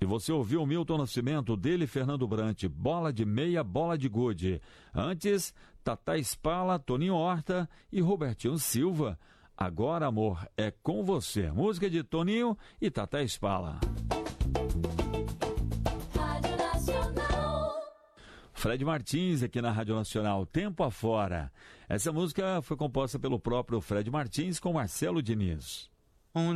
você ouviu o Milton Nascimento, dele Fernando Brant, Bola de Meia, Bola de Gude. Antes, Tatá Spala, Toninho Horta e Robertinho Silva. Agora, Amor, é com você. Música de Toninho e Tatá Spala. Rádio Nacional. Fred Martins aqui na Rádio Nacional, Tempo Afora. Essa música foi composta pelo próprio Fred Martins com Marcelo Diniz.